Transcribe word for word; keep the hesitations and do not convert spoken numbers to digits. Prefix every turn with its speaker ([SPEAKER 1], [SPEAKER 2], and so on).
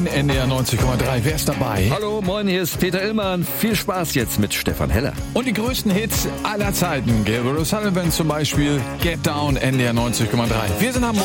[SPEAKER 1] neun, N D R neunzig Komma drei. Wer ist dabei?
[SPEAKER 2] Hallo, moin, hier ist Peter Illmann. Viel Spaß jetzt mit Stefan Heller.
[SPEAKER 1] Und die größten Hits aller Zeiten. Gabriel O'Sullivan zum Beispiel. Get Down, N D R neunzig Komma drei. Wir sind am